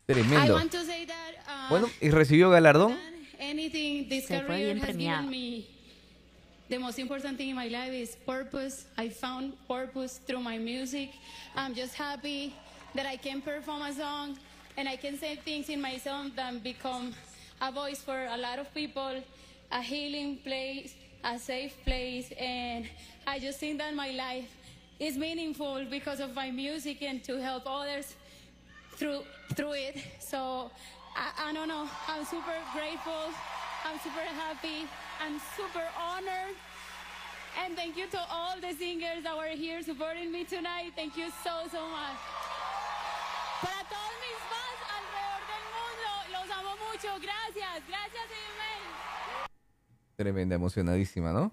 Tremendo. Bueno, ¿y recibió galardón? Se fue bien premiado. The most important thing in my life is purpose. I found purpose through my music. I'm just happy that I can perform a song and I can say things in my song that become a voice for a lot of people, a healing place, a safe place, and I just think that my life is meaningful because of my music and to help others through it. So I don't know, I'm super grateful, I'm super happy, I'm super honored. And thank you to all the singers that were here supporting me tonight. Thank you so much. Para todos mis fans alrededor del mundo, los amo mucho. Gracias, gracias, Amen. Tremenda, emocionadísima, ¿no?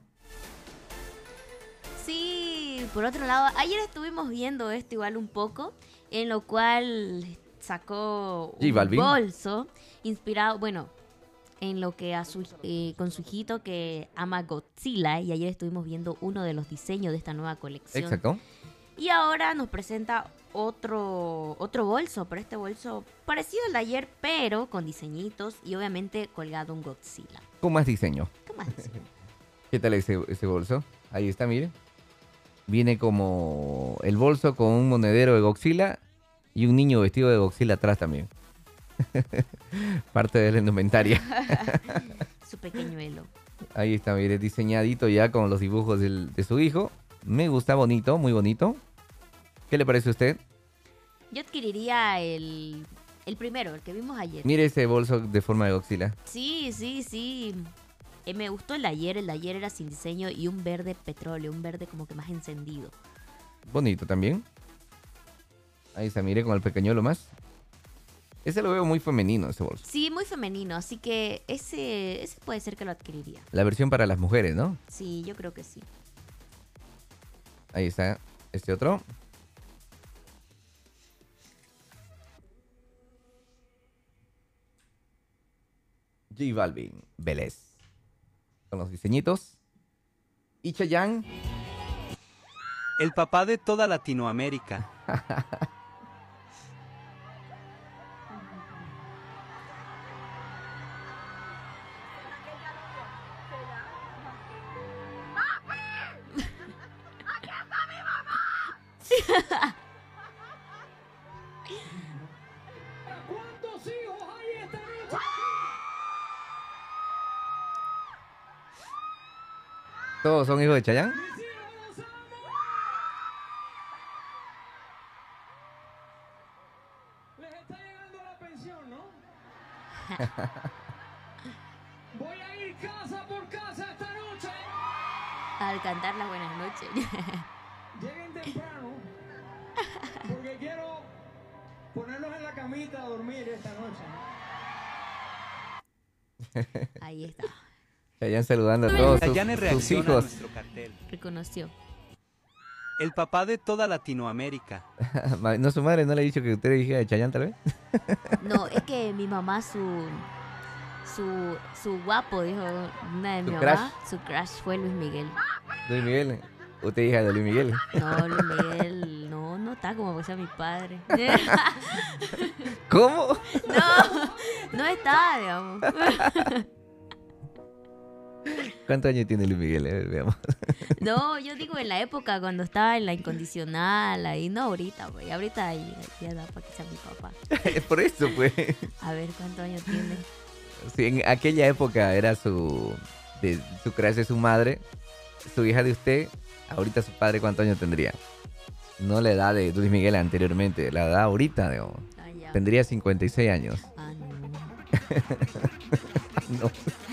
Sí, por otro lado, ayer estuvimos viendo esto igual un poco, en lo cual sacó un bolso inspirado, bueno, en lo que con su hijito que ama Godzilla, y ayer estuvimos viendo uno de los diseños de esta nueva colección. Exacto. Y ahora nos presenta otro bolso, pero este bolso parecido al de ayer, pero con diseñitos y obviamente colgado un Godzilla. Con más diseño. Con más diseño. ¿Qué tal ese bolso? Ahí está, mire. Viene como el bolso con un monedero de Godzilla y un niño vestido de Godzilla atrás también. Parte de la indumentaria. Su pequeñuelo. Ahí está, mire, diseñadito ya con los dibujos de su hijo. Me gusta, bonito, muy bonito. ¿Qué le parece a usted? Yo adquiriría el primero, el que vimos ayer. Mire ese bolso de forma de Godzilla. Sí. Me gustó el de ayer era sin diseño y un verde petróleo, un verde como que más encendido. Bonito también. Ahí está, mire, con el pequeñuelo más. Ese lo veo muy femenino, ese bolso. Sí, muy femenino, así que ese puede ser que lo adquiriría. La versión para las mujeres, ¿no? Sí, yo creo que sí. Ahí está, este otro. J Balvin, Vélez. Con los diseñitos. Y Chayanne. El papá de toda Latinoamérica. ¿Cuántos hijos hay esta noche? ¿Todos son hijos de Chayanne? Les está llegando la pensión, ¿no? Voy a ir casa por casa esta noche. Al cantar las buenas noches. Lleguen temprano, porque quiero ponerlos en la camita a dormir esta noche. Ahí está. Chayanne saludando a todos sus hijos. A nuestro cartel. Reconoció. El papá de toda Latinoamérica. ¿No, su madre no le ha dicho que usted es hija de Chayanne, tal vez? No, es que mi mamá, su guapo, dijo una de mi mamá, su crush fue Luis Miguel. Luis Miguel. ¿Usted es hija de Luis Miguel? No, Luis Miguel, no está como que sea mi padre. ¿Cómo? No está, digamos. ¿Cuántos años tiene Luis Miguel? A ver, veamos. No, yo digo en la época cuando estaba en la incondicional, ahí no ahorita, pues. Ahorita ya da para que sea mi papá. Es por eso, pues. A ver cuántos años tiene. Sí, en aquella época era su crush de su madre, su hija de usted. Ahorita su padre, ¿cuántos años tendría? No la edad de Luis Miguel anteriormente, la edad ahorita, digamos. Tendría 56 años. Ah, no. No.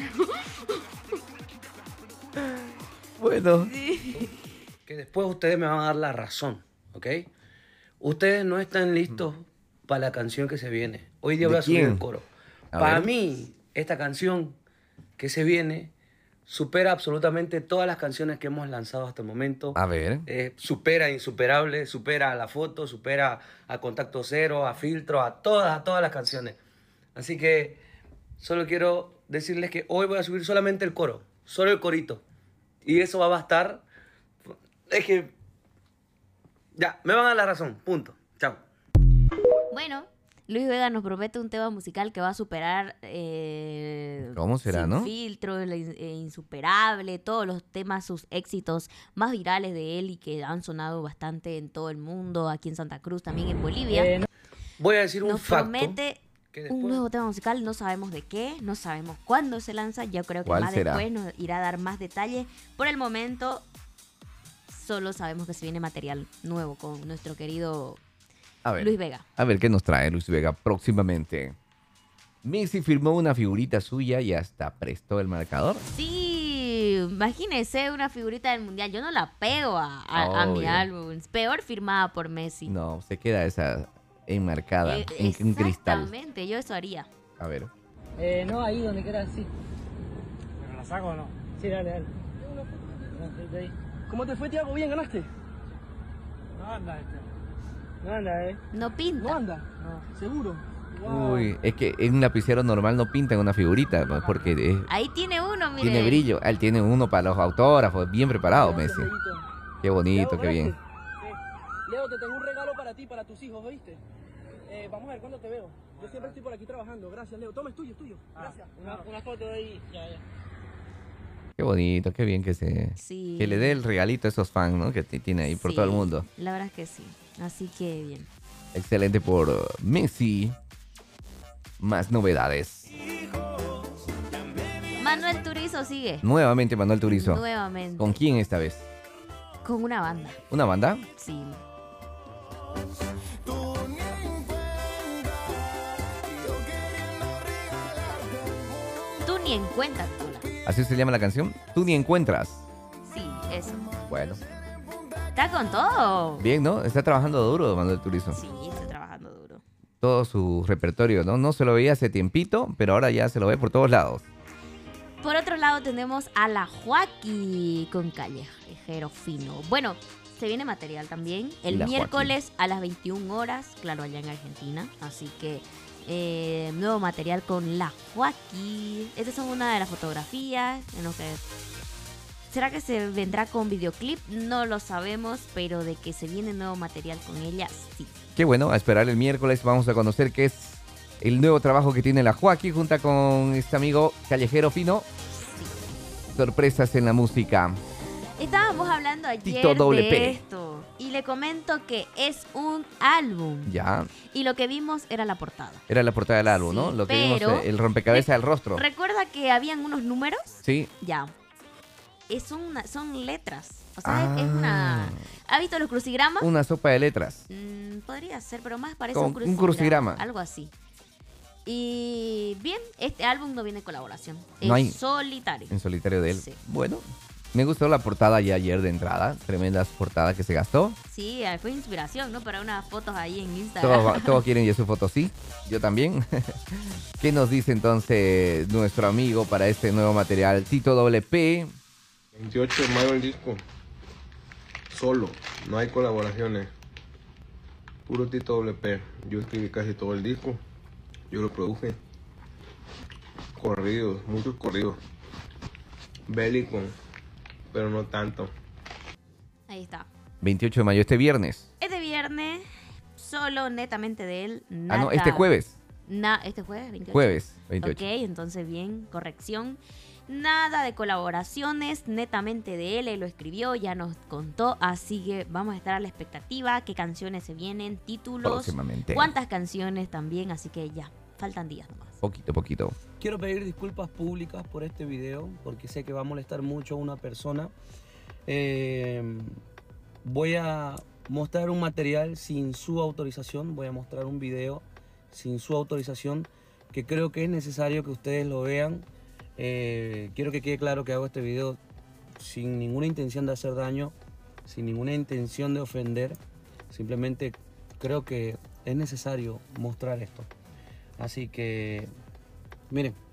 Bueno. Sí. Que después ustedes me van a dar la razón, ¿ok? Ustedes no están listos para la canción que se viene. Hoy día voy a subir el coro. Para mí, esta canción que se viene supera absolutamente todas las canciones que hemos lanzado hasta el momento. A ver. Supera Insuperable, supera a La Foto, supera a Contacto Cero, a Filtro, a todas las canciones. Así que solo quiero decirles que hoy voy a subir solamente el coro, solo el corito. Y eso va a bastar. Es que ya, me van a dar la razón, punto. Chao. Bueno, Luis Vega nos promete un tema musical que va a superar ¿cómo será, Sin no? Filtro, Insuperable, todos los temas, sus éxitos más virales de él y que han sonado bastante en todo el mundo, aquí en Santa Cruz, también en Bolivia. Voy a decir un facto. Nos promete un nuevo tema musical, no sabemos de qué, no sabemos cuándo se lanza, yo creo que más después nos irá a dar más detalles. Por el momento, solo sabemos que se viene material nuevo con nuestro querido Luis Vega. A ver qué nos trae Luis Vega próximamente. Messi firmó una figurita suya y hasta prestó el marcador. Sí, imagínese una figurita del Mundial. Yo no la pego a mi álbum. Peor firmada por Messi. No, se queda esa enmarcada en un cristal. Exactamente, yo eso haría. A ver. No, ahí donde quieras, sí. ¿Pero la saco o no? Sí, dale. ¿Cómo te fue, Tiago? ¿Bien ganaste? No anda No anda, No pinta. No anda. No, seguro. Wow. Uy, es que en un lapicero normal no pinta en una figurita, ¿no? Porque ahí tiene uno, mire. Tiene brillo. Él tiene uno para los autógrafos, bien preparado, Messi. Qué bonito, qué bien. Leo, te tengo un regalo para ti, para tus hijos, ¿oíste? Vamos a ver cuándo te veo. Yo siempre estoy por aquí trabajando. Gracias, Leo. Toma, es tuyo, Gracias. Una foto de ahí. Ya. Qué bonito, qué bien que que le dé el regalito a esos fans, ¿no? Que tiene ahí por todo el mundo. La verdad es que sí. Así que bien. Excelente por Messi. Más novedades. Manuel Turizo sigue. Nuevamente Manuel Turizo. Nuevamente. ¿Con quién esta vez? Con una banda. ¿Una banda? Sí. Tú ni en cuenta, Tula. ¿Así se llama la canción? ¿Tú ni encuentras? Sí, eso. Bueno. Está con todo. Bien, ¿no? Está trabajando duro Manuel Turizo. Sí, está trabajando duro. Todo su repertorio, ¿no? No se lo veía hace tiempito, pero ahora ya se lo ve por todos lados. Por otro lado tenemos a la Joaquí con Callejero Fino. Bueno, se viene material también. El miércoles a las 21 horas, claro, allá en Argentina. Así que nuevo material con la Joaquí. Estas son una de las fotografías en lo que... ¿Será que se vendrá con videoclip? No lo sabemos, pero de que se viene nuevo material con ella, sí. Qué bueno, a esperar el miércoles. Vamos a conocer qué es el nuevo trabajo que tiene la Joaquí junto con este amigo Callejero Fino. Sí. Sorpresas en la música. Estábamos hablando ayer Tito de esto y le comento que es un álbum. Ya. Y lo que vimos era la portada. Era la portada del álbum, sí, ¿no? Lo que vimos, el rompecabezas del rostro. ¿Recuerda que habían unos números? Sí. Ya. Son letras. O sea, es una... ¿Ha visto los crucigramas? Una sopa de letras. Podría ser, pero más parece un crucigrama. Algo así. Y bien, este álbum no viene colaboración. No es solitario. En solitario de él. Sí. Bueno, me gustó la portada ya ayer de entrada. Tremendas portadas que se gastó. Sí, fue inspiración, ¿no? Para unas fotos ahí en Instagram. Todos quieren ya su foto, sí. Yo también. ¿Qué nos dice entonces nuestro amigo para este nuevo material? Tito WP. 28 de mayo el disco. Solo. No hay colaboraciones. Puro Tito WP. Yo escribí casi todo el disco. Yo lo produje. Corridos, muchos corridos. Bélico, pero no tanto. Ahí está. 28 de mayo, este viernes. Este viernes, solo netamente de él. Nada. Ah, no, este jueves. Este jueves, 28. Jueves, 28. Ok, entonces bien, corrección. Nada de colaboraciones, netamente de él lo escribió, ya nos contó, así que vamos a estar a la expectativa, qué canciones se vienen, títulos, próximamente, cuántas canciones también, así que ya, faltan días nomás. Poquito. Quiero pedir disculpas públicas por este video, porque sé que va a molestar mucho a una persona. Voy a mostrar un material sin su autorización, voy a mostrar un video sin su autorización, que creo que es necesario que ustedes lo vean. Quiero que quede claro que hago este video sin ninguna intención de hacer daño, sin ninguna intención de ofender. Simplemente creo que es necesario mostrar esto. Así que, miren.